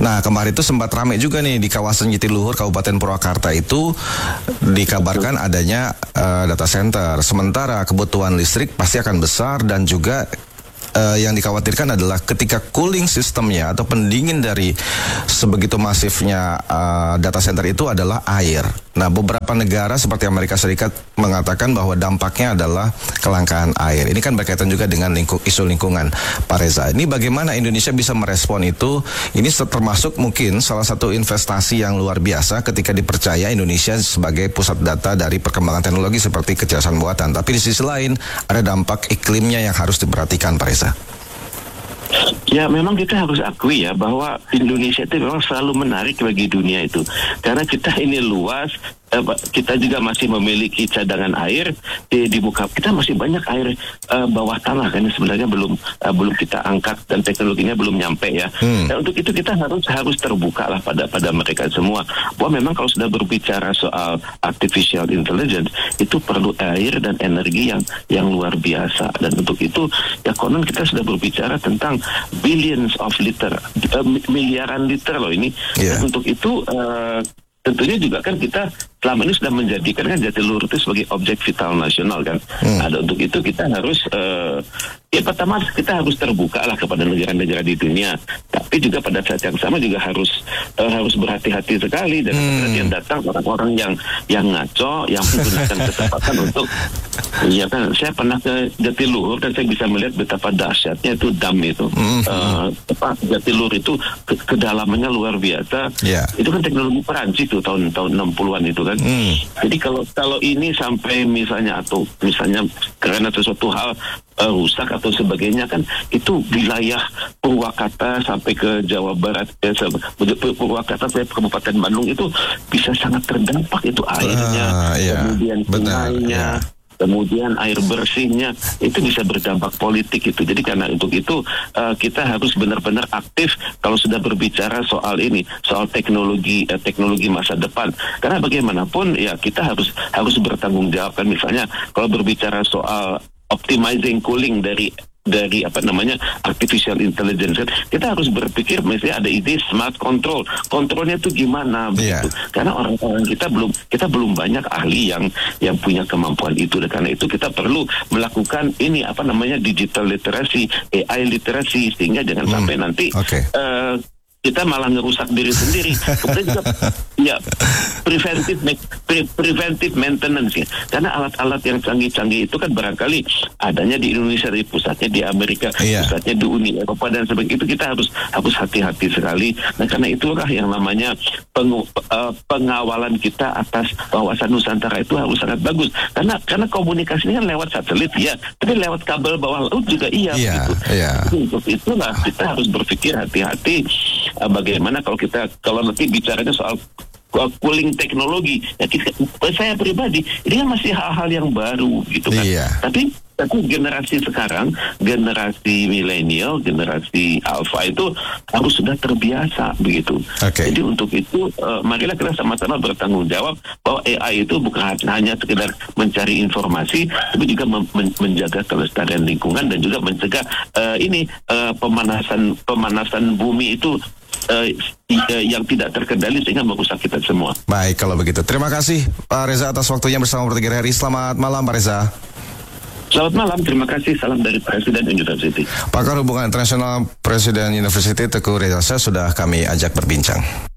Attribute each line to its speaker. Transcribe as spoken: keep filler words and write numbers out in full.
Speaker 1: Nah, kemarin itu sempat ramai juga nih di kawasan Jatiluhur, Kabupaten Purwakarta itu dikabarkan adanya uh, data center. Sementara kebutuhan listrik pasti akan besar dan juga Uh, yang dikhawatirkan adalah ketika cooling sistemnya atau pendingin dari sebegitu masifnya uh, data center itu adalah air. Nah, beberapa negara seperti Amerika Serikat mengatakan bahwa dampaknya adalah kelangkaan air. Ini kan berkaitan juga dengan lingkung, isu lingkungan, Pak Reza. Ini bagaimana Indonesia bisa merespon itu? Ini termasuk mungkin salah satu investasi yang luar biasa ketika dipercaya Indonesia sebagai pusat data dari perkembangan teknologi seperti kecerdasan buatan. Tapi di sisi lain ada dampak iklimnya yang harus diperhatikan, Pak Reza.
Speaker 2: Ya, memang kita harus akui ya bahwa Indonesia itu memang selalu menarik bagi dunia itu. Karena kita ini luas, eh, kita juga masih memiliki cadangan air di, di muka. Kita masih banyak air eh, bawah tanah kan sebenarnya belum eh, belum kita angkat dan teknologinya belum nyampe ya. Hmm. Dan untuk itu kita harus harus terbuka lah pada pada mereka semua. Bahwa memang kalau sudah berbicara soal artificial intelligence itu perlu air dan energi yang yang luar biasa. Dan untuk itu ya konon kita sudah berbicara tentang billions of liter, uh, miliaran liter loh ini. Yeah. Dan untuk itu uh, tentunya juga kan kita selama ini sudah menjadikan kan Jatiluhur itu sebagai objek vital nasional kan. Hmm. Nah, untuk itu kita harus uh, ya pertama kita harus terbuka lah kepada negara-negara di dunia. Tapi juga pada saat yang sama juga harus uh, harus berhati-hati sekali dan hmm. yang datang orang-orang yang yang ngaco, yang menggunakan kesempatan untuk iya kan. Saya pernah ke Jatiluhur dan saya bisa melihat betapa dahsyatnya itu dam itu. Hmm. Uh, apa, Jatiluhur itu ke kedalamannya luar biasa. Yeah. Itu kan teknologi Perancis tuh tahun tahun enam puluhan itu kan. Hmm. Jadi kalau kalau ini sampai misalnya atau misalnya karena sesuatu hal uh, rusak atau sebagainya kan itu wilayah Purwakarta sampai ke Jawa Barat, eh, Purwakarta sampai Kabupaten Bandung itu bisa sangat terdampak itu airnya, uh, yeah. kemudian sungainya. Yeah. Kemudian air bersihnya itu bisa berdampak politik itu. Jadi karena untuk itu uh, kita harus benar-benar aktif kalau sudah berbicara soal ini, soal teknologi uh, teknologi masa depan. Karena bagaimanapun ya kita harus harus bertanggung jawab kan. Misalnya kalau berbicara soal optimizing cooling dari dari apa namanya artificial intelligence, kita harus berpikir misalnya ada ide smart control, kontrolnya itu gimana begitu. Yeah. Karena orang-orang kita belum kita belum banyak ahli yang yang punya kemampuan itu. Dan karena itu kita perlu melakukan ini apa namanya digital literacy, A I literacy sehingga jangan hmm. sampai nanti okay. uh, kita malah ngerusak diri sendiri. Kemudian juga ya preventive pre preventive maintenance ya. Karena alat-alat yang canggih-canggih itu kan barangkali adanya di Indonesia, di pusatnya di Amerika, yeah. pusatnya di Uni Eropa dan sebagainya. Itu kita harus harus hati-hati sekali. Nah, karena itulah yang namanya pengu, uh, pengawalan kita atas kawasan Nusantara itu harus sangat bagus. Karena karena komunikasi ini kan lewat satelit ya, tapi lewat kabel bawah laut juga iya
Speaker 1: yeah,
Speaker 2: gitu.
Speaker 1: Yeah.
Speaker 2: Untuk itulah kita harus berpikir hati-hati. Uh, bagaimana kalau kita kalau nanti bicaranya soal cooling teknologi ya kita, saya pribadi ini kan masih hal-hal yang baru gitu kan. Iya. Tapi tapi generasi sekarang, generasi milenial, generasi alpha itu harus sudah terbiasa begitu. Okay. Jadi untuk itu uh, marilah kita sama-sama bertanggung jawab bahwa A I itu bukan hanya sekedar mencari informasi, tapi juga men menjaga kelestarian lingkungan dan juga mencegah uh, ini uh, pemanasan pemanasan bumi itu Uh, yang tidak terkendali sehingga merusak kita semua.
Speaker 1: Baik, kalau begitu. Terima kasih Pak Reza atas waktunya bersama Bertiga Hari. Selamat malam Pak Reza.
Speaker 2: Selamat malam, terima kasih. Salam dari Presiden University.
Speaker 1: Pakar Hubungan Internasional Presiden University Teguh Reza sudah kami ajak berbincang.